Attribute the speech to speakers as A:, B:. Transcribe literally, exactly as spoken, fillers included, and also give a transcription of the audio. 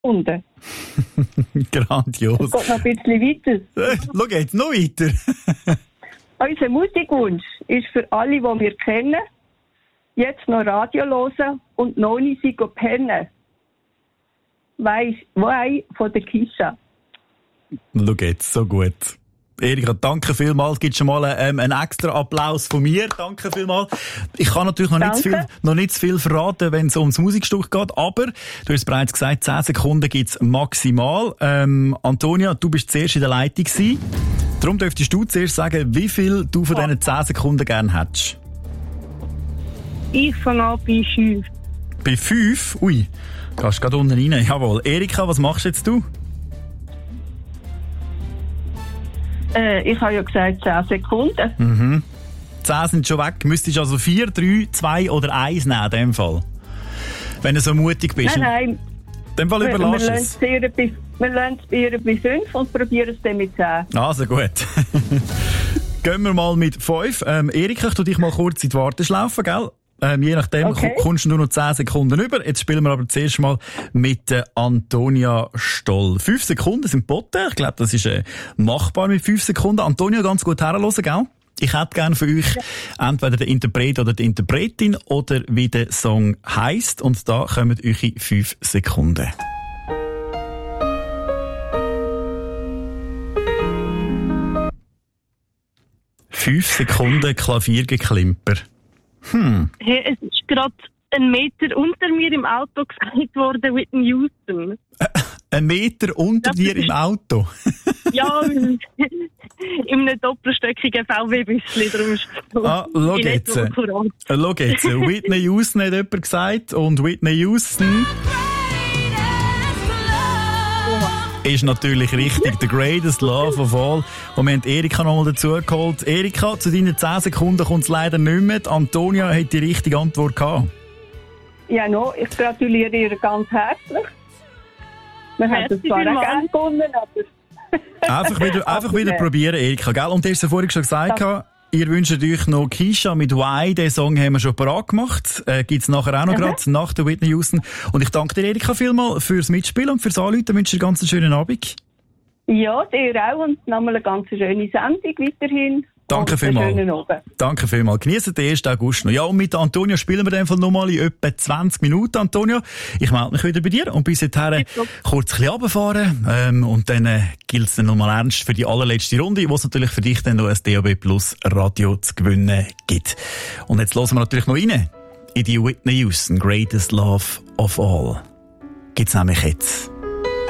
A: Sekunden.
B: Grandios.
A: Es geht noch ein bisschen weiter.
B: Äh, schau jetzt, noch weiter.
A: Unser Musikwunsch ist für alle, die wir kennen, jetzt noch Radio hören und noch nicht sie pennen. Weiss, wei von der Kisha.
B: Schau jetzt, so gut. Erika, danke vielmals. Gibt schon mal ähm, einen extra Applaus von mir. Danke vielmals. Ich kann natürlich noch nicht, zu viel, noch nicht zu viel verraten, wenn es ums Musikstück geht, aber du hast bereits gesagt, zehn Sekunden gibt's maximal. Ähm, Antonia, du bist zuerst in der Leitung gewesen. Darum dürftest du zuerst sagen, wie viel du von diesen zehn Sekunden gerne hättest.
A: Ich fange an bei fünf.
B: Bei fünf? Ui, gehst gerade unten rein. Jawohl. Erika, was machst jetzt du?
A: Äh, ich habe ja gesagt zehn Sekunden.
B: Mhm. zehn sind schon weg. Müsstest also vier, drei, zwei oder eins nehmen, in dem Fall. Wenn du so mutig bist.
A: Nein, nein.
B: In dem Fall überlass es.
A: Wir lassen es bei ihr bei fünf und probieren es dann mit zehn.
B: Also gut. Gehen wir mal mit fünf. Ähm, Erika, ich tu dich mal kurz in die Warteschlaufe, gell? Ähm, je nachdem
A: okay.
B: kommst du nur noch zehn Sekunden über. Jetzt spielen wir aber zuerst mal mit äh, Antonia Stoll. Fünf Sekunden sind geboten. Ich glaube, das ist äh, machbar mit fünf Sekunden. Antonia, ganz gut herhören, gell? Ich hätte gerne für euch ja. entweder den Interpret oder die Interpretin oder wie der Song heisst. Und da kommen eure fünf Sekunden. Fünf Sekunden Klaviergeklimper. Hm.
A: Hey, es ist gerade ein Meter unter mir im Auto gesagt worden, Whitney Houston.
B: Äh, ein Meter unter dir im Auto?
A: Ja, in einem doppelstöckigen V W-Büsschen. Darum ist es
B: ah, schau jetzt. Äh, schau jetzt. Whitney Houston hat jemand gesagt und Whitney Houston ist natürlich richtig. The Greatest Love of All. Und wir haben Erika noch mal dazu geholt. Erika, zu deinen zehn Sekunden kommt es leider nicht mehr. Antonia hat die richtige Antwort gehabt.
A: Ja, no, ich gratuliere ihr ganz herzlich. Wir haben es zwar auch gerne gewonnen, aber...
B: einfach wieder, einfach wieder probieren, Erika, gell? Und du hast ja vorhin schon gesagt, das ihr wünscht euch noch Kisha mit Why. Den Song haben wir schon parat gemacht. Äh, gibt's nachher auch noch gerade nach der Whitney Houston. Und ich danke dir, Erika, vielmals fürs Mitspielen und fürs Anrufen. Ich wünsche dir ganz einen schönen Abend.
A: Ja, dir auch. Und nochmal eine ganz schöne Sendung weiterhin.
B: Danke vielmals. Danke vielmals. Genießt den ersten August noch. Ja, und mit Antonia spielen wir in dem Fall nochmal in etwa zwanzig Minuten, Antonia. Ich melde mich wieder bei dir und bis dahin kurz ein bisschen runterfahren. Ähm, und dann äh, gilt es dann nochmal ernst für die allerletzte Runde, wo es natürlich für dich dann noch ein D A B Plus Radio zu gewinnen gibt. Und jetzt hören wir natürlich noch rein in die Whitney Houston Greatest Love of All. Gibt's nämlich jetzt.